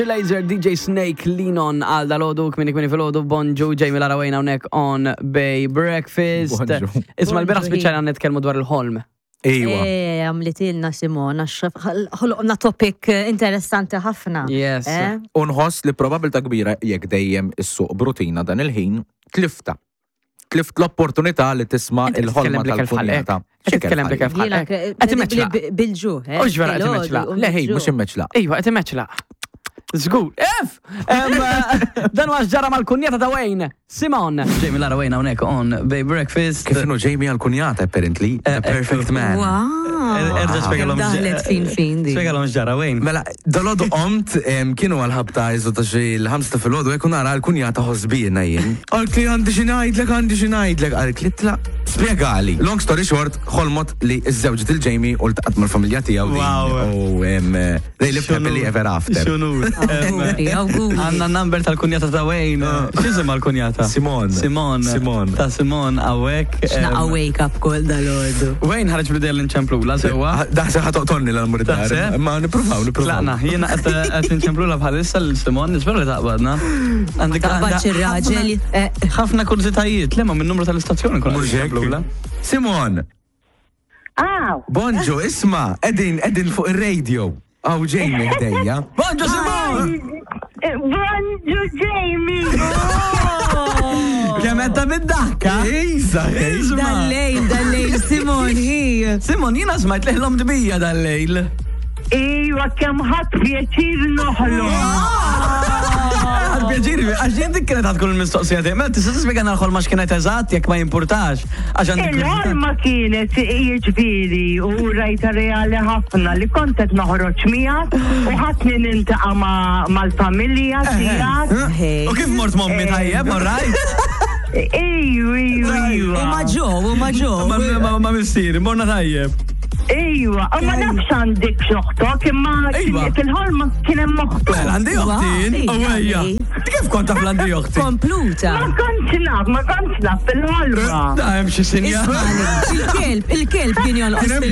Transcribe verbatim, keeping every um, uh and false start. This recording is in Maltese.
Laser, D J Snake, Linon, għal dal-ħodu, kmini kmini fil-ħodu, Bonġu, Jamie Lara Wayne hawnhekk on Bay Breakfast. Isma l-bira speċjali għan nitkellmu dwar il-ħolm. Ejwa. Eh, għamlitilna Simona, ħolqna topic interessanti ħafna. Yes. Unħoss li probabilta kbira jekk dejjem is-suq brutina dan il-ħin tlifta. Tlift l-opportunità li tisma' il-ħolma tal-funjata. Titkellem blik kif ħalek. Qed immeċla. Bil-ġu, eh? Ux vera qed immeċla. Leħej, mhux immeċla. Ejwa, qed immeċla. Żgur. Ef! Dan huwa ġara mal-kunjata ta' Wayne. Simon. Jamie Lara Wayne hawnhekk on Bay Breakfast. Kif inhu Jamie għall-kunjata apparently, the perfect man. Erġa' spjegalhom daħlet fin fin di. Spjegalhom ġara Wayne. Mela, dal-għodu qomt kienu għal-ħabta jizzu ta' xi l-ħamsta fil-għodu jekk nara l-kunjata ħosbina jien. Għalk li għandi xi ngħidlek, għandi xi ngħidlek, għalk li tla. Spjegali. Long story short, ħolmot li iż-żewġ il-Jamie u l-taqat mal-familja tiegħu. Wow. They lived happily ever after. Għanna number tal-kunjata ta' Wayne. X'isem għal-kunjata? Simon. Simon. Simon. Ta' Simon għawek. X'naqa wake up kol dal-għodu. Wayne ħarġ bidel l-inċemplula sewa. Daħse ħatoqtonni l-muridar. Ma nipruvaw, nipruvaw. Laqna, jiena qed inċemplula bħalissa l-Simon, nisperu li taqbadna. Taqbad xi-raġel. Ħafna kurzitajiet, lemma minn numru tal-istazzjoni kun inċemplula. Simon. Aw. Bonġo, isma, edin, edin fuq il-radio. Aw, Jamie ħdejja. Bonġo, Simon! Bonġu, Jamie! Kemetta bid-dakka? Ejza, ejza. Dal-lejl, dal-lejl, Simon, hi. Simon, jina smajt leħlom dbija dal-lejl. Ejwa, kem ħat pjaċir noħlu. Għal-pjaċiri, għax jien dik kienet għadkun il-mistoqsija tiegħek. Mela tista' tispjegana l-ħolma x'kienet eżatt jekk ma jimpurtax. Il-ħolma kienet jiġifieri u rajta reali ħafna li kont qed noħroġ miegħek u ħadni nintaqa' mal-familja tiegħek. U kif mort mommi tajjeb, orrajt? Ejju, ejju, ejju. U ma ġo, u ma ġo. Ma missieri, morna tajjeb. Ejwa, ma nafx għandik xoħtok, imma fil-ħolma kien hemm moħtok. Għandi uħtin, għawajja. Kif kont taf l-għandi uħtin? Kompluta. Ma kontx naf, ma kontx naf fil-ħolma. Da, hemm xi sinja. Il-kelb, il-kelb kien jonqos